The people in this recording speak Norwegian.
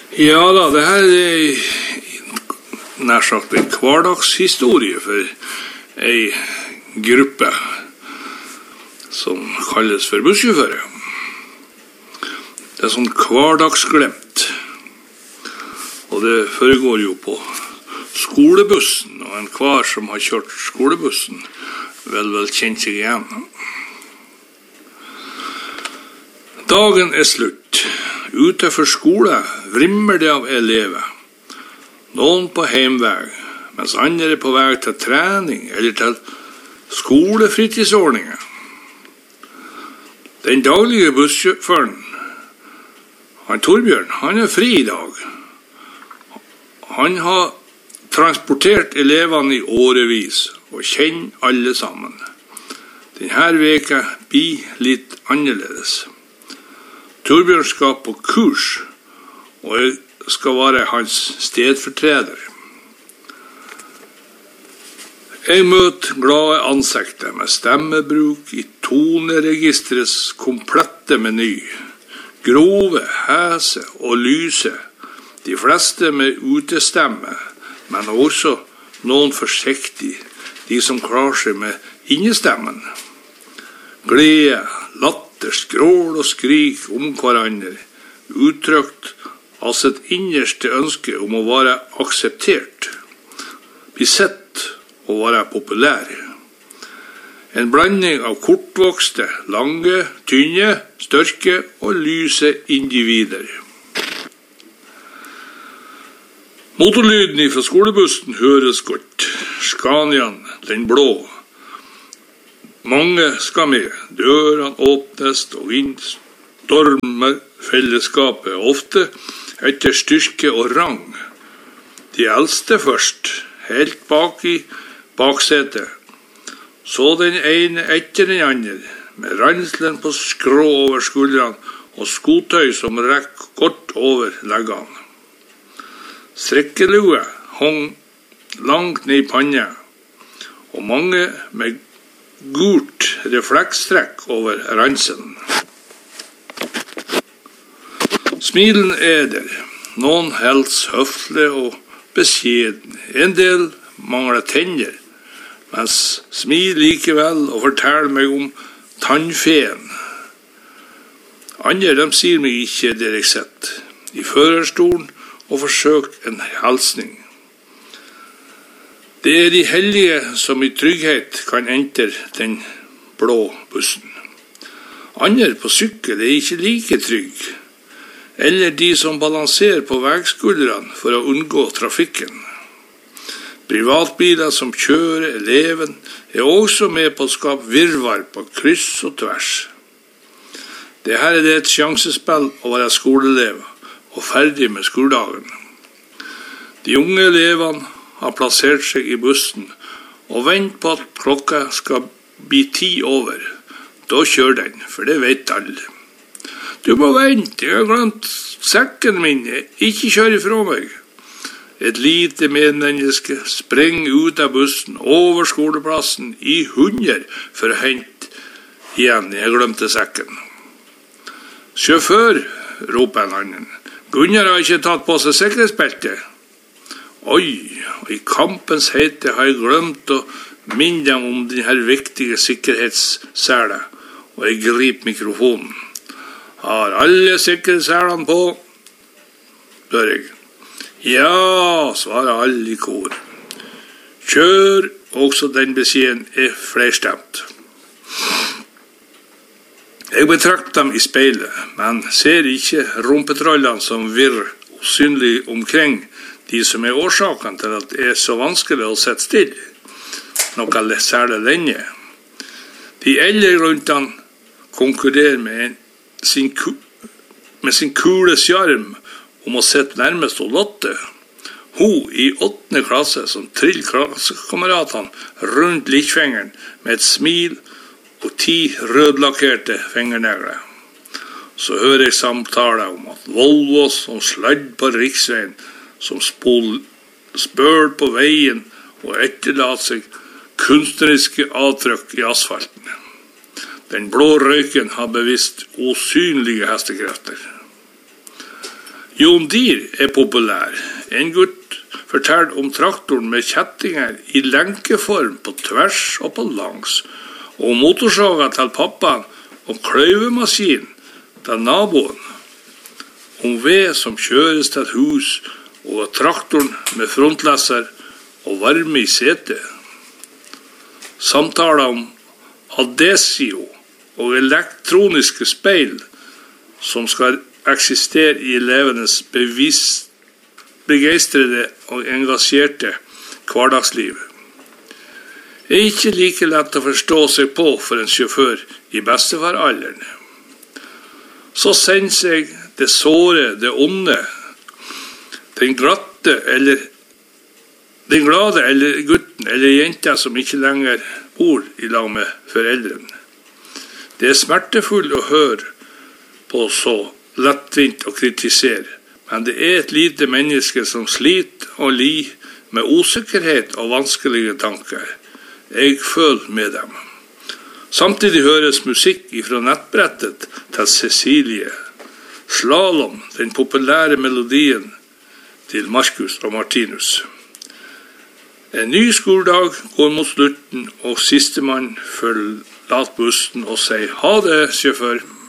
Ja da, det her nær sagt en hverdagshistorie for en gruppe som kalles for bussjåfører. Det sånn hverdagsglemt, og det foregår jo på skolebussen, og en hver som har kjørt skolebussen vel kjent seg igjen. Dagen slutt. Utenfor skole vrimmer det av elever. Noen på heimvei, mens andre på vei til trening eller til skolefritidsordninger. Den daglige bussjåføren, han Torbjørn, han fri i dag. Han har transportert elevene i årevis og kjenner alle sammen. Denne veka blir litt annerledes. Torbjørn skal på kurs, og jeg skal være hans stedfortreder. Jeg møter glade ansikter med stemmebruk i toneregistrets komplette meny. Grove, hese og lyse, de fleste med utestemme, men også noen forsiktig, de som klarer seg med innestemmen. Glede, latter, skrål og skrik om hverandre, uttrykt av sitt innerste ønske om å være akseptert, bli sett og være populær. En blanding av kortvokste, lange, tynne, størke og lyse individer. Motorlyden fra skolebussen høres godt. Scaniaen, den blå. Mange skal med. Dørene åpnes og inn stormer fellesskapet, ofte etter styrke og rang. De eldste først, helt bak i baksetet. Så den ene etter den andre, med ranselen på skrå over skuldrene og skotøy som rekker godt over leggene. Strikkelue hong langt ned i panna, og mange med gult reflekstrekk over ranselen. Smilen der. Noen helst høflig og beskjeden. En del mangler tenner, mens smil likevel og forteller meg om tannfeen. Andre, de sier meg ikke det jeg sett i førerstolen og forsøkt en hilsning. Det de heldige som i trygghet kan enter den blå bussen. Andre på sykkel ikke like trygg, eller de som balanserer på vegskuldrene for å unngå trafikken. Privatbiler som kjører eleven også med på å skape virvar på kryss og tvers. Det her det et sjansespill å være skoleelev og ferdig med skoledagen. De unge elevene har plassert seg i bussen og venter på at klokka skal bli 10 over. Da kjører den, for det vet alle. Du må vente, jeg har glemt sekken min, ikke kjør ifra meg. Et lite medmenneske sprenger ut av bussen over skoleplassen i 100 for å hente igjen, jeg glemte sekken. Sjåfør, roper en annen. Gunnar har ikke tatt på seg sikkerhetsbeltet. Oi, i kampens hete har jeg glemt å minne dem om denne viktige sikkerhetsselet, og jeg griper mikrofonen. Har alle sikkerhetsselene på? Spør jeg. Ja, svarer alle i kor. Kjør, også den beskjeden flerstemt. Jeg betrakter dem i speilet, men ser ikke rumpetrollene som virrer usynlig omkring, de som årsaken til at det så vanskelig å sette stille, noe særlig lenge. De eldre rundt han konkurrerer med sin kule sjarm om å sitte nærmest og lotte. Hun i 8. klasse som triller klassekameratene rundt littfingeren med et smil og 10 rødlakkerte fingernegler. Så hører jeg samtaler om at Volvo som sladd på riksveien, som spør på veien og etterlater seg kunstneriske avtrykk i asfalten. Den blå røyken har bevisst usynlige hestekrefter. Jon Dier populær. En gutt forteller om traktoren med kjettinger i lenkeform på tvers og på langs, og motorsaga til pappaen og kløyvemaskin til naboen. Om ved som kjøres til hus, og traktoren med frontleser og varme i setet. Samtaler om adesio og elektroniske speil som skal eksistere i elevenes begeistrede og engasjerte hverdagsliv. Ikke like lett å forstå seg på for en sjåfør i bestefaralderen. Så sender seg det såre, det onde, den glade eller gutten eller jenta som ikke lenger bor i lag med foreldrene. Det smertefullt å høre på så lettvint å kritisere, men det et lite menneske som sliter og lir med usikkerhet og vanskelige tanker. Jeg føler med dem. Samtidig høres musikk fra nettbrettet til Cecilie. Slalom, den populære melodien til Marcus og Martinus. En ny skoledag går mot slutten, og sistemann følger bussen og sier ha det, sjåfør.